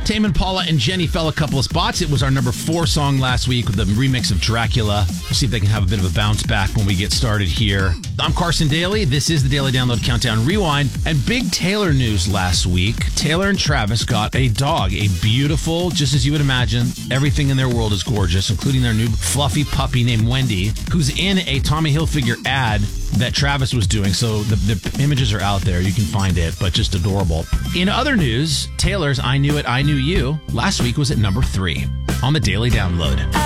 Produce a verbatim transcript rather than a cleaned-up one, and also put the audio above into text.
Tame Impala and Jenny fell a couple of spots. It was our number four song last week with the remix of Dracula. We'll see if they can have a bit of a bounce back when we get started here. I'm Carson Daly. This is the Daily Download Countdown Rewind. And big Taylor news last week. Taylor and Travis got a dog, a beautiful, just as you would imagine, everything in their world is gorgeous, including their new fluffy puppy named Wendy, who's in a Tommy Hilfiger ad that Travis was doing. So the, the images are out there. You can find it, but just adorable. In other news, Taylor's I Knew It, I Knew You last week was at number three on the Daily Download.